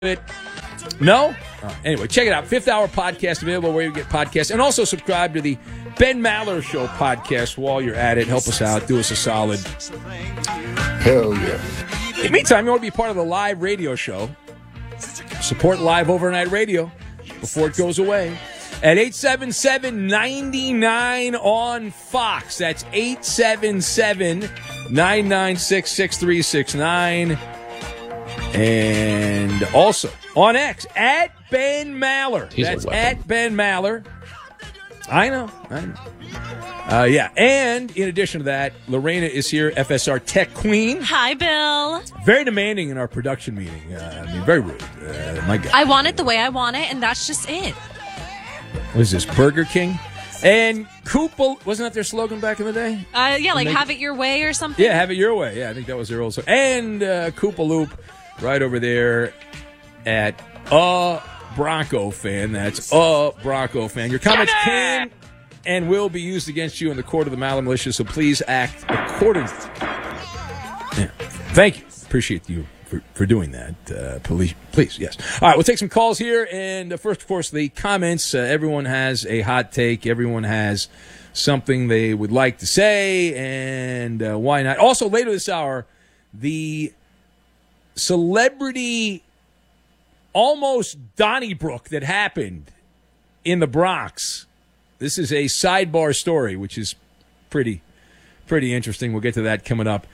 it. No? Anyway, check it out. Fifth Hour Podcast available where you get podcasts. And also subscribe to the Ben Maller Show podcast while you're at it. Help us out. Do us a solid. Hell yeah. In the meantime, you want to be part of the live radio show. Support live overnight radio before it goes away. At 877-99 on Fox. That's 877-996-6369. And also on X, at Ben Maller. That's at Ben Maller. I know. Yeah, and in addition to that, Lorena is here, FSR Tech Queen. Hi, Bill. Very demanding in our production meeting. Very rude. My God. I want it the way I want it, and that's just it. What is this, Burger King? And Koopa, wasn't that their slogan back in the day? Yeah, like have it your way or something. Yeah, have it your way. Yeah, I think that was their old slogan. And Koopa Loop right over there at Bronco fan. That's Bronco fan. Your comments can and will be used against you in the court of the Maller Militia, so please act accordingly. Yeah. Thank you. Appreciate you for doing that. Please, yes. All right, we'll take some calls here. And first, of course, the comments. Everyone has a hot take. Everyone has something they would like to say, and why not? Also, later this hour, the celebrity almost Donnybrook that happened in the Bronx. This is a sidebar story, which is pretty interesting. We'll get to that coming up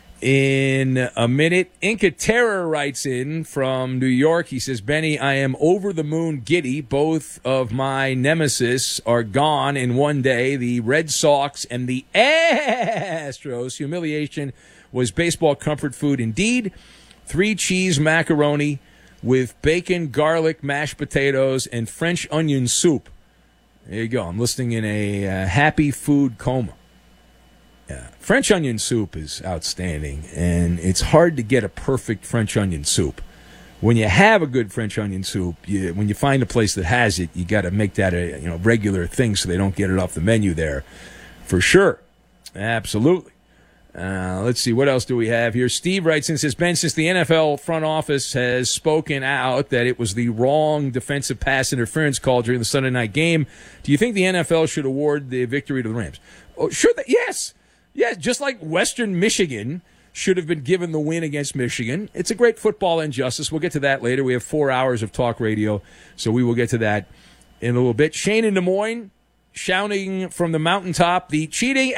in a minute. Inca Terror writes in from New York. He says, Benny, I am over the moon giddy. Both of my nemesis are gone in one day. The Red Sox and the Astros. Humiliation was baseball comfort food indeed. 3-cheese macaroni with bacon, garlic, mashed potatoes, and French onion soup. There you go. I'm listening in a happy food coma. Yeah. French onion soup is outstanding, and it's hard to get a perfect French onion soup. When you have a good French onion soup, when you find a place that has it, you got to make that a regular thing so they don't get it off the menu there. For sure. Absolutely. Let's see, what else do we have here? Steve writes in, says, Ben, since the NFL front office has spoken out that it was the wrong defensive pass interference call during the Sunday night game, do you think the NFL should award the victory to the Rams? Oh, sure, yes. Yeah, just like Western Michigan should have been given the win against Michigan. It's a great football injustice. We'll get to that later. We have 4 hours of talk radio, so we will get to that in a little bit. Shane in Des Moines, shouting from the mountaintop, the cheating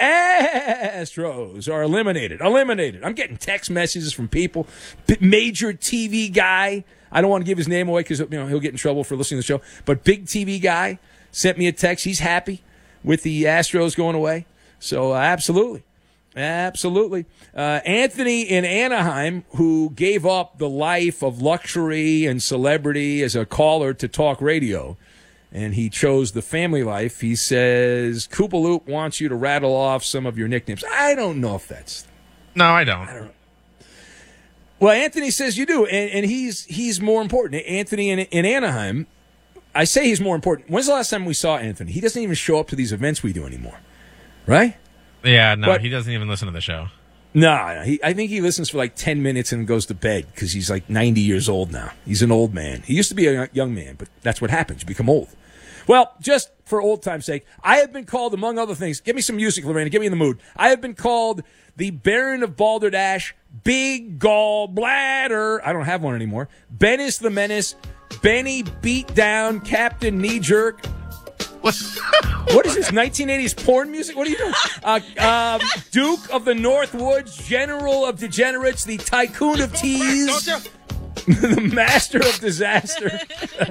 Astros are eliminated. Eliminated. I'm getting text messages from people. Major TV guy. I don't want to give his name away because he'll get in trouble for listening to the show. But big TV guy sent me a text. He's happy with the Astros going away. So absolutely. Absolutely. Anthony in Anaheim, who gave up the life of luxury and celebrity as a caller to talk radio, and he chose the family life. He says, Koopa Loop wants you to rattle off some of your nicknames. I don't know if that's... No, I don't know. Well, Anthony says you do, and he's more important. Anthony in Anaheim, I say he's more important. When's the last time we saw Anthony? He doesn't even show up to these events we do anymore, right? Yeah, no, he doesn't even listen to the show. No, I think he listens for like 10 minutes and goes to bed because he's like 90 years old now. He's an old man. He used to be a young man, but that's what happens. You become old. Well, just for old time's sake, I have been called, among other things, give me some music, Lorena, get me in the mood. I have been called the Baron of Balderdash, Big Gallbladder. I don't have one anymore. Bennis the Menace, Benny Beat Down, Captain Knee Jerk. What is this, 1980s porn music? What are you doing? Duke of the Northwoods, General of Degenerates, the Tycoon of Tease, the Master of Disaster.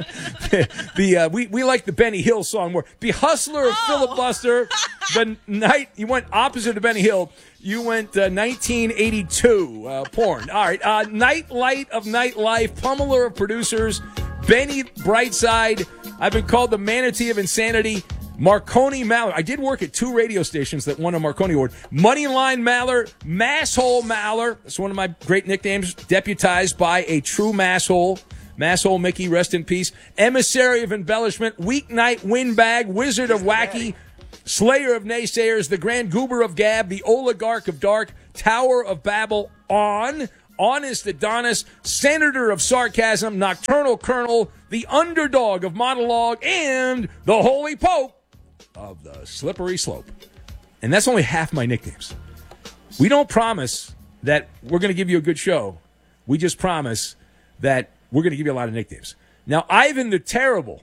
We like the Benny Hill song more. The Hustler of Filibuster. The night you went opposite of Benny Hill. You went 1982 porn. All right, Nightlight of Nightlife, Pummeler of Producers, Benny Brightside. I've been called the Manatee of Insanity. Marconi Maller. I did work at 2 radio stations that won a Marconi Award. Moneyline Maller, Masshole Maller. That's one of my great nicknames, deputized by a true masshole. Masshole Mickey, rest in peace. Emissary of Embellishment, Weeknight Windbag, Wizard of Wacky, Slayer of Naysayers, the Grand Goober of Gab, the Oligarch of Dark, Tower of Babel, honest Adonis, senator of sarcasm, nocturnal colonel, the underdog of monologue, and the holy pope of the slippery slope. And that's only half my nicknames. We don't promise that we're going to give you a good show. We just promise that we're going to give you a lot of nicknames. Now, Ivan the Terrible,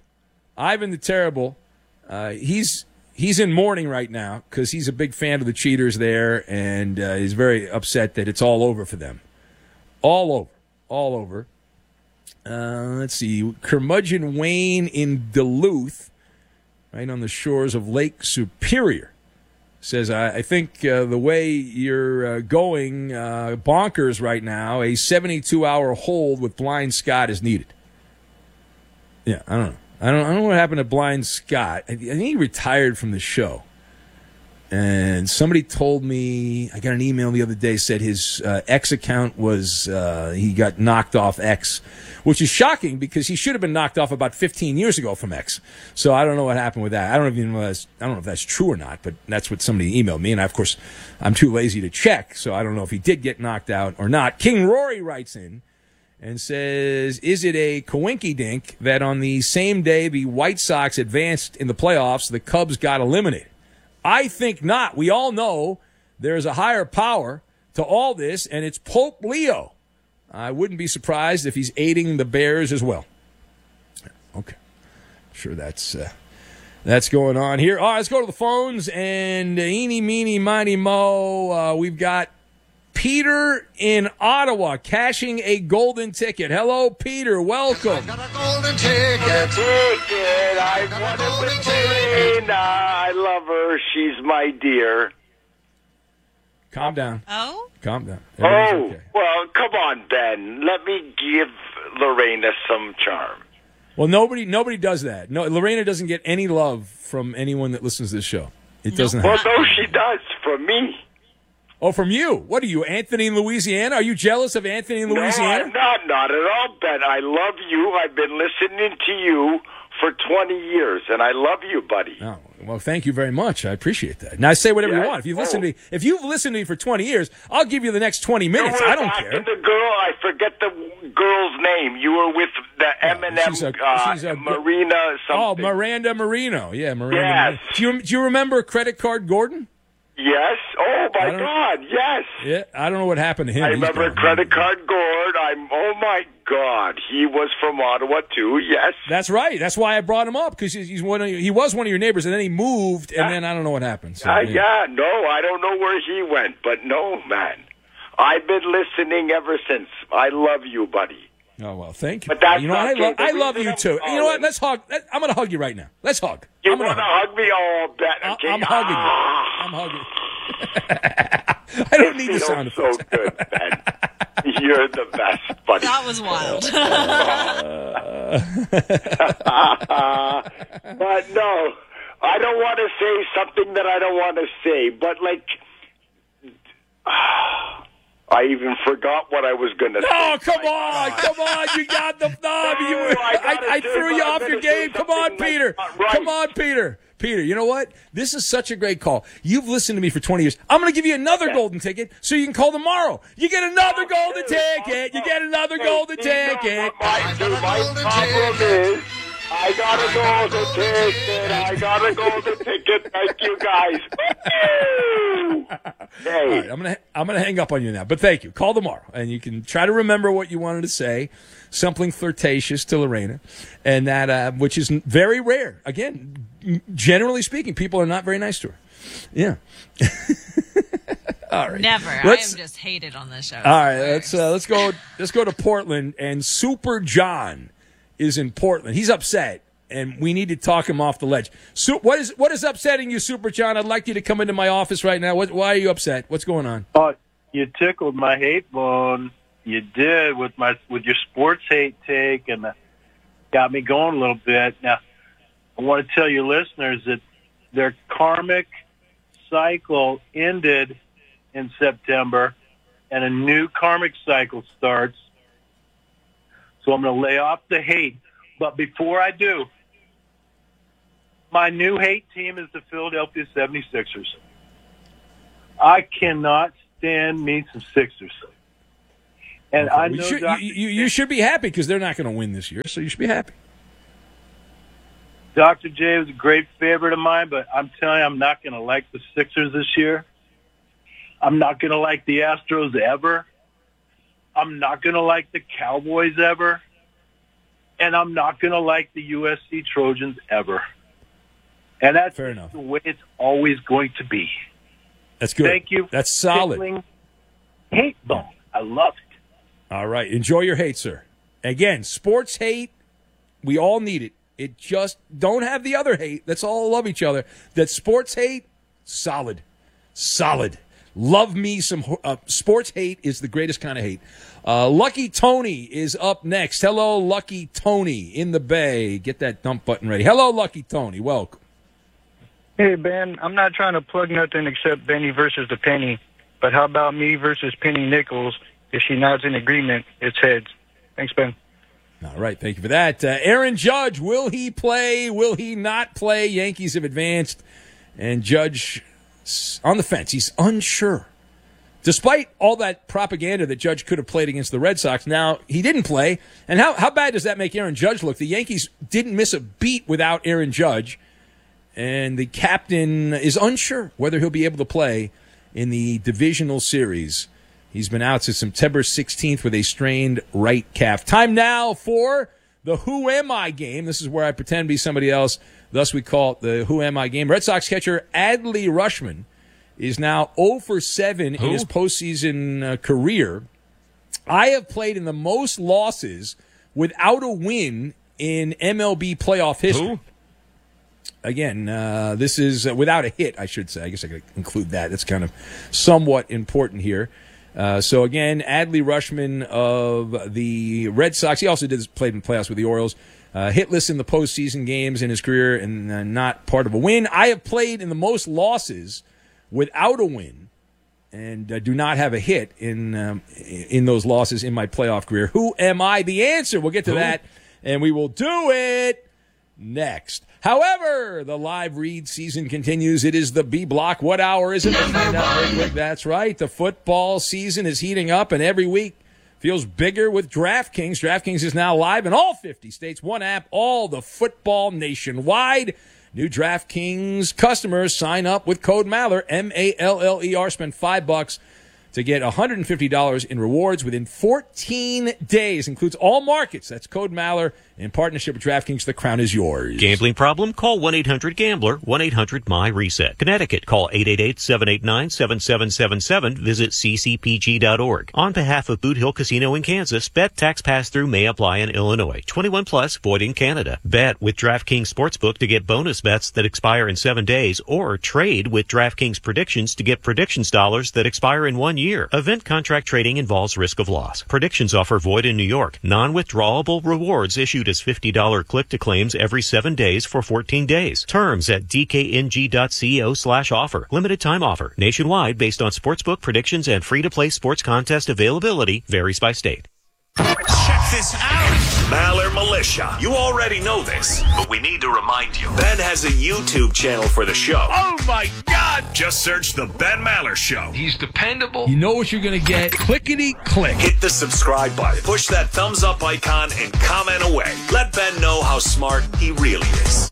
he's in mourning right now because he's a big fan of the Cheaters there, and he's very upset that it's all over for them. All over. Let's see. Curmudgeon Wayne in Duluth, right on the shores of Lake Superior, says, I think the way you're going bonkers right now, a 72-hour hold with Blind Scott is needed. Yeah, I don't know. I don't know what happened to Blind Scott. I think he retired from the show. And somebody told me, I got an email the other day, said his X account was, he got knocked off X, which is shocking because he should have been knocked off about 15 years ago from X. So I don't know what happened with that. I don't know if that's true or not, but that's what somebody emailed me. And of course, I'm too lazy to check, so I don't know if he did get knocked out or not. King Rory writes in and says, is it a coinky-dink that on the same day the White Sox advanced in the playoffs, the Cubs got eliminated? I think not. We all know there's a higher power to all this, and it's Pope Leo. I wouldn't be surprised if he's aiding the Bears as well. Okay. Sure that's going on here. All right, let's go to the phones, and eeny, meeny, miny, mo. We've got Peter in Ottawa cashing a golden ticket. Hello, Peter. Welcome. I got a golden ticket. I want it with Marina. I love her. She's my dear. Calm down. Oh? Calm down. Okay. Well, come on, Ben. Let me give Lorena some charm. Well, nobody does that. No, Lorena doesn't get any love from anyone that listens to this show. It doesn't Well, happen. no, she does. From me. Oh, from you? What are you, Anthony in Louisiana? Are you jealous of Anthony in Louisiana? No, I'm not at all, Ben. I love you. I've been listening to you for 20 years, and I love you, buddy. Oh, well, thank you very much. I appreciate that. Now, say whatever you want. If you've listened to me for 20 years, I'll give you the next 20 minutes. I don't care. The girl, I forget the girl's name. You were with the Eminem, Marina something. Oh, Miranda Marino. Yeah, Miranda. Yes. Marino. Do you remember Credit Card Gordon? Yes. Oh, my God, yes. Yeah, I don't know what happened to him. I remember Credit Card Gord. Oh, my God. He was from Ottawa, too, yes. That's right. That's why I brought him up, because he was one of your neighbors, and then he moved, and then I don't know what happened. So, no, I don't know where he went, but no, man. I've been listening ever since. I love you, buddy. Oh, well, thank you. But that's I love you, too. You know what? Let's hug. I'm going to hug you right now. Let's hug. You want to hug me? Oh, okay. I'm hugging you. I'm hugging you. I don't need the sound effects. So good, Ben. You're the best, buddy. That was wild. But no, I don't want to say something that I don't want to say, but I even forgot what I was going to say. Oh, come on. You got the thumb. I threw you off your game. Come on, Peter. Right. Come on, Peter. Peter, you know what? This is such a great call. You've listened to me for 20 years. I'm going to give you another golden ticket so you can call tomorrow. You get another golden ticket. You get another golden ticket. My problem is, I got a golden ticket. I got a golden ticket. Thank you, guys. Hey. All right, I'm gonna hang up on you now, but thank you. Call tomorrow, and you can try to remember what you wanted to say, something flirtatious to Lorena, and that which is very rare. Again, generally speaking, people are not very nice to her. Yeah. All right. Never. I am just hated on this show. All right, let's go to Portland, and Super John is in Portland. He's upset, and we need to talk him off the ledge. So, what is upsetting you, Super John? I'd like you to come into my office right now. Why are you upset? What's going on? Oh, you tickled my hate bone. You did with your sports hate take, and got me going a little bit. Now, I want to tell your listeners that their karmic cycle ended in September, and a new karmic cycle starts. So I'm going to lay off the hate. But before I do, my new hate team is the Philadelphia 76ers. I cannot stand me some Sixers. And I know you should be happy because they're not going to win this year, so you should be happy. Dr. J was a great favorite of mine, but I'm telling you, I'm not going to like the Sixers this year. I'm not going to like the Astros ever. I'm not going to like the Cowboys ever. And I'm not going to like the USC Trojans ever. And that's fair enough. The way it's always going to be. That's good. Thank you. That's solid. Hate bone. I love it. All right. Enjoy your hate, sir. Again, sports hate, we all need it. It just don't have the other hate. Let's all love each other. That sports hate, solid. Solid. Love me some sports hate is the greatest kind of hate. Lucky Tony is up next. Hello, Lucky Tony in the Bay. Get that dump button ready. Hello, Lucky Tony. Welcome. Hey, Ben, I'm not trying to plug nothing except Benny versus the Penny, but how about me versus Penny Nichols? If she nods in agreement, it's heads. Thanks, Ben. All right, thank you for that. Aaron Judge, will he play? Will he not play? Yankees have advanced, and Judge on the fence. He's unsure. Despite all that propaganda that Judge could have played against the Red Sox, now he didn't play. And how bad does that make Aaron Judge look? The Yankees didn't miss a beat without Aaron Judge, and the captain is unsure whether he'll be able to play in the divisional series. He's been out since September 16th with a strained right calf. Time now for the Who Am I game. This is where I pretend to be somebody else. Thus, we call it the Who Am I game. Red Sox catcher Adley Rutschman is now 0 for 7 in his postseason career. I have played in the most losses without a win in MLB playoff history. Who? Again, this is without a hit, I should say. I guess I could include that. That's kind of somewhat important here. So again, Adley Rutschman of the Red Sox. He also played in playoffs with the Orioles. Hitless in the postseason games in his career and not part of a win. I have played in the most losses without a win and do not have a hit in those losses in my playoff career. Who am I? The answer. We'll get to that, and we will do it next. However, the live read season continues. It is the B block. What hour is it? Let's find out real quick. That's right. The football season is heating up, and every week feels bigger with DraftKings. DraftKings is now live in all 50 states. One app, all the football nationwide. New DraftKings customers sign up with code Maller, M-A-L-L-E-R. Spend $5 to get $150 in rewards within 14 days. Includes all markets. That's code Maller in partnership with DraftKings. The crown is yours. Gambling problem? Call 1-800-GAMBLER, 1-800-MY-RESET. Connecticut, call 888-789-7777. Visit ccpg.org. On behalf of Boot Hill Casino in Kansas, bet tax pass-through may apply in Illinois. 21 plus, void in Canada. Bet with DraftKings Sportsbook to get bonus bets that expire in 7 days, or trade with DraftKings Predictions to get predictions dollars that expire in 1 year. Event contract trading involves risk of loss. Predictions offer void in New York. Non-withdrawable rewards issued as $50 click-to-claims every 7 days for 14 days. Terms at dkng.co/offer. Limited time offer. Nationwide based on sportsbook predictions and free-to-play sports contest availability. Varies by state. Check this out. Maller Militia. You already know this, but we need to remind you. Ben has a YouTube channel for the show. Oh, my God. Just search The Ben Maller Show. He's dependable. You know what you're going to get. Clickety-click. Hit the subscribe button. Push that thumbs up icon and comment away. Let Ben know how smart he really is.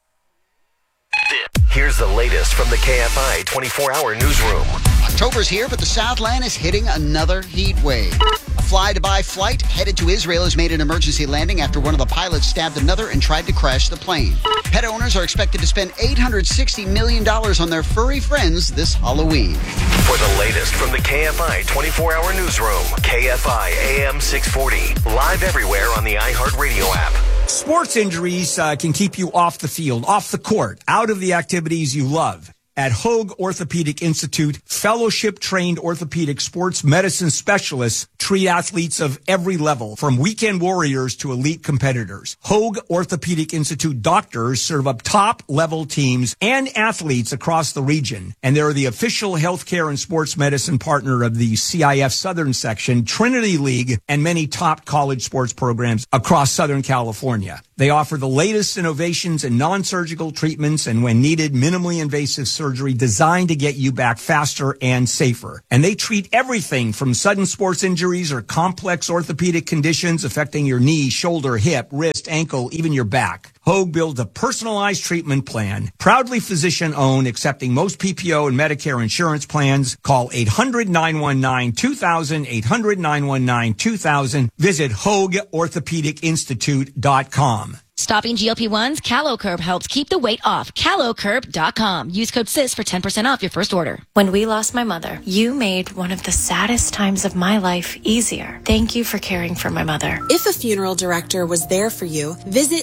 Here's the latest from the KFI 24-hour newsroom. October's here, but the Southland is hitting another heat wave. A fly-to-buy flight headed to Israel has made an emergency landing after one of the pilots stabbed another and tried to crash the plane. Pet owners are expected to spend $860 million on their furry friends this Halloween. For the latest from the KFI 24-hour newsroom, KFI AM 640, live everywhere on the iHeartRadio app. Sports injuries can keep you off the field, off the court, out of the activities you love. At Hoag Orthopedic Institute, fellowship-trained orthopedic sports medicine specialists treat athletes of every level, from weekend warriors to elite competitors. Hoag Orthopedic Institute doctors serve up top-level teams and athletes across the region, and they're the official healthcare and sports medicine partner of the CIF Southern Section, Trinity League, and many top college sports programs across Southern California. They offer the latest innovations in non-surgical treatments and, when needed, minimally invasive surgery designed to get you back faster and safer. And they treat everything from sudden sports injuries or complex orthopedic conditions affecting your knee, shoulder, hip, wrist, ankle, even your back. Hoag builds a personalized treatment plan, proudly physician-owned, accepting most PPO and Medicare insurance plans. Call 800-919-2000, 800-919-2000. Visit HoagOrthopedicInstitute.com. Stopping GLP-1s, CaloCurb helps keep the weight off. CaloCurb.com. Use code SIS for 10% off your first order. When we lost my mother, you made one of the saddest times of my life easier. Thank you for caring for my mother. If a funeral director was there for you, visit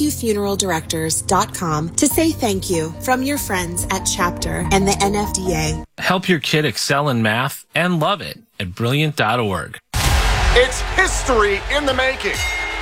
thankyoufuneraldirectors.com to say thank you from your friends at Chapter and the NFDA. Help your kid excel in math and love it at Brilliant.org. It's history in the making.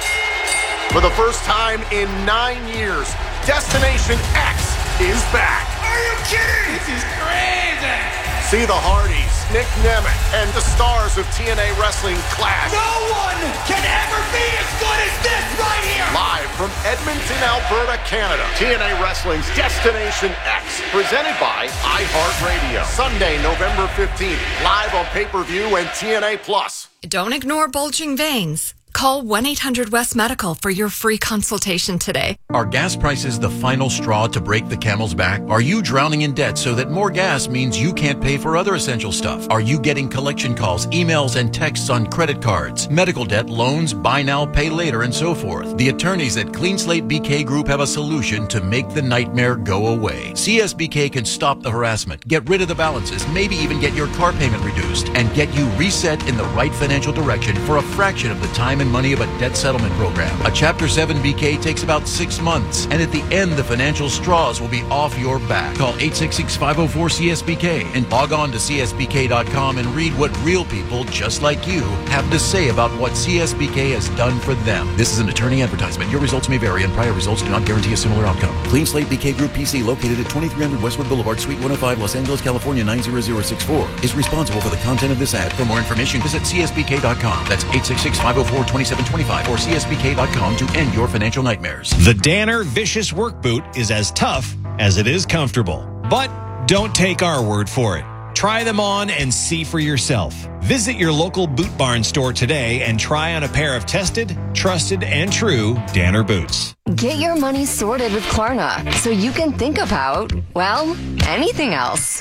For the first time in 9 years, Destination X is back. Are you kidding? This is crazy. See the Hardys, Nick Nemeth, and the stars of TNA Wrestling clash. No one can ever be as good as this right here. Live from Edmonton, Alberta, Canada. TNA Wrestling's Destination X, presented by iHeartRadio. Sunday, November 15th, live on pay-per-view and TNA Plus. Don't ignore bulging veins. Call 1-800-WEST-MEDICAL for your free consultation today. Are gas prices the final straw to break the camel's back? Are you drowning in debt so that more gas means you can't pay for other essential stuff? Are you getting collection calls, emails, and texts on credit cards, medical debt, loans, buy now, pay later, and so forth? The attorneys at Clean Slate BK Group have a solution to make the nightmare go away. CSBK can stop the harassment, get rid of the balances, maybe even get your car payment reduced, and get you reset in the right financial direction for a fraction of the time and money of a debt settlement program. A Chapter 7 BK takes about 6 months, and at the end, the financial straws will be off your back. Call 866-504-CSBK and log on to CSBK.com and read what real people just like you have to say about what CSBK has done for them. This is an attorney advertisement. Your results may vary, and prior results do not guarantee a similar outcome. Clean Slate BK Group PC, located at 2300 Westwood Boulevard, Suite 105, Los Angeles, California 90064, is responsible for the content of this ad. For more information, visit CSBK.com. That's 866-504-2725 or CSBK.com to end your financial nightmares. The Danner Vicious Work Boot is as tough as it is comfortable. But don't take our word for it. Try them on and see for yourself. Visit your local Boot Barn store today and try on a pair of tested, trusted, and true Danner boots. Get your money sorted with Klarna so you can think about, well, anything else.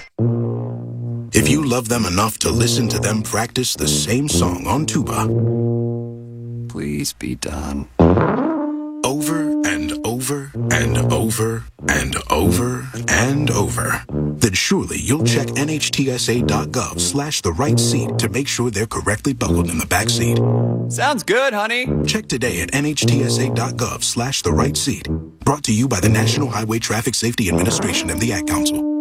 If you love them enough to listen to them practice the same song on tuba, please be done. Over and over and over and over and over, then surely you'll check NHTSA.gov/the right seat to make sure they're correctly buckled in the back seat. Sounds good, honey. Check today at NHTSA.gov/the right seat. Brought to you by the National Highway Traffic Safety Administration and the Ad Council.